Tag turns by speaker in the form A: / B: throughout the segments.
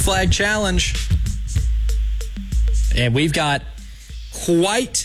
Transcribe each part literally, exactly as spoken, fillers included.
A: Flag Challenge. And we've got quite,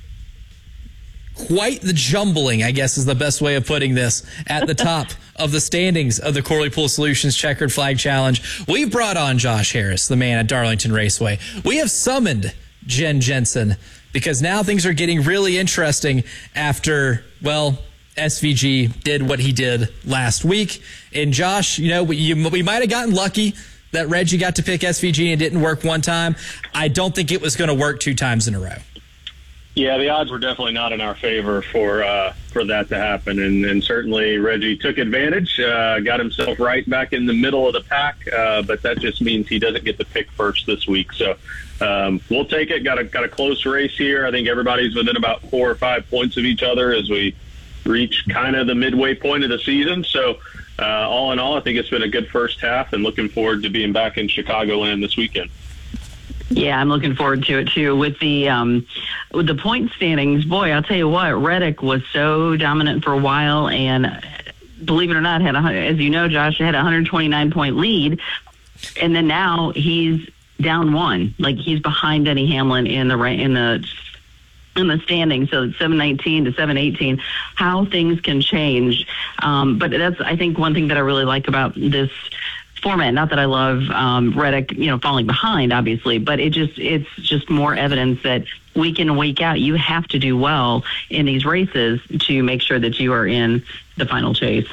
A: quite the jumbling, I guess is the best way of putting this, at the top of the standings of the Corley Pool Solutions Checkered Flag Challenge. We've brought on Josh Harris, the man at Darlington Raceway. We have summoned Jen Jensen because now things are getting really interesting after, well, S V G did what he did last week. And Josh, you know, we, you, we might have gotten lucky that Reggie got to pick S V G and it didn't work one time. I don't think it was going to work two times in a row.
B: Yeah, the odds were definitely not in our favor for uh, for that to happen, and, and certainly Reggie took advantage, uh, got himself right back in the middle of the pack, uh, but that just means he doesn't get to pick first this week. So um, we'll take it. Got a got a close race here. I think everybody's within about four or five points of each other as we reach kind of the midway point of the season. So uh, all in all, I think it's been a good first half, and looking forward to being back in Chicagoland this weekend.
C: Yeah, I'm looking forward to it too. With the um, with the point standings, boy, I'll tell you what, Reddick was so dominant for a while, and believe it or not, had a, as you know, Josh, had a one hundred twenty-nine point lead, and then now he's down one, like he's behind Denny Hamlin in the in the in the standing. So it's seven nineteen to seven eighteen. How things can change, um, but that's I think one thing that I really like about this format. Not that I love um, Reddick, you know, falling behind, obviously, but it just it's just more evidence that week in and week out, you have to do well in these races to make sure that you are in the final chase.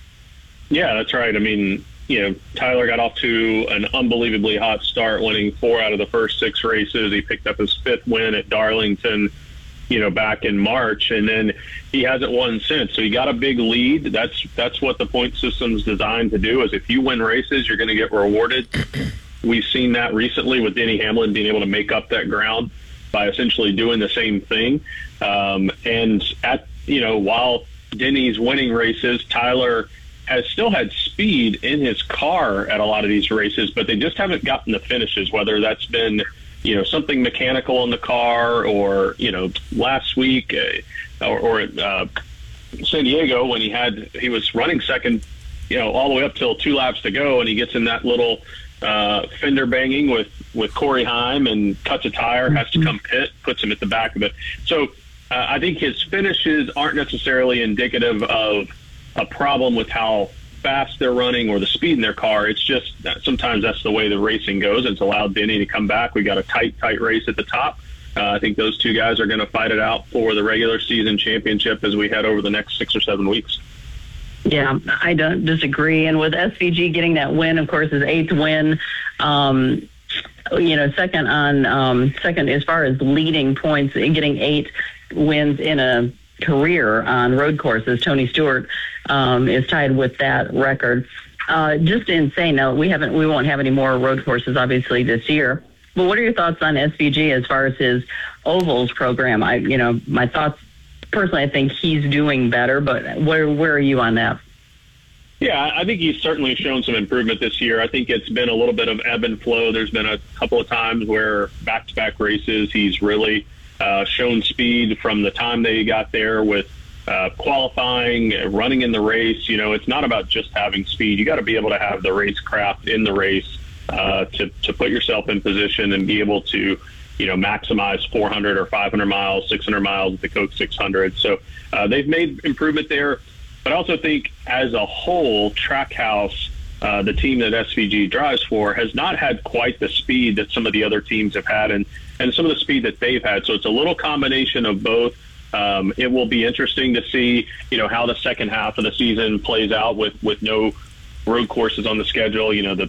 B: Yeah, that's right. I mean, you know, Tyler got off to an unbelievably hot start, winning four out of the first six races. He picked up his fifth win at Darlington, you know, back in March, and then he hasn't won since. So he got a big lead. That's that's what the point system's designed to do, is if you win races, you're going to get rewarded. We've seen that recently with Denny Hamlin being able to make up that ground by essentially doing the same thing. Um, and at, you know, while Denny's winning races, Tyler has still had speed in his car at a lot of these races, but they just haven't gotten the finishes, whether that's been, you know, something mechanical in the car, or, you know, last week uh, or, or at uh, San Diego when he had, he was running second, you know, all the way up till two laps to go, and he gets in that little uh, fender banging with, with Corey Heim and cuts a tire, has to come pit, puts him at the back of it. So uh, I think his finishes aren't necessarily indicative of a problem with how fast they're running or the speed in their car. It's just that sometimes that's the way the racing goes. It's allowed Denny to come back. We got a tight, tight race at the top. Uh, I think those two guys are going to fight it out for the regular season championship as we head over the next six or seven weeks.
C: Yeah, I don't disagree. And with S V G getting that win, of course, his eighth win, um, you know, second on um, second as far as leading points, getting eight wins in a career on road courses. Tony Stewart um, is tied with that record. Uh, just insane. Now we haven't, we won't have any more road courses, obviously, this year. But what are your thoughts on S V G as far as his ovals program? I, you know, my thoughts personally, I think he's doing better. But where where are you on that?
B: Yeah, I think he's certainly shown some improvement this year. I think it's been a little bit of ebb and flow. There's been a couple of times where back-to-back races he's really uh, shown speed from the time that he got there with uh, qualifying, running in the race. You know, it's not about just having speed. You got to be able to have the racecraft in the race uh, to, to put yourself in position and be able to, you know, maximize four hundred or five hundred miles, six hundred miles at the Coke six hundred. So uh, they've made improvement there. But I also think as a whole, Trackhouse, uh, the team that S V G drives for, has not had quite the speed that some of the other teams have had and, and some of the speed that they've had. So it's a little combination of both. Um, it will be interesting to see, you know, how the second half of the season plays out with, with no road courses on the schedule. You know, the,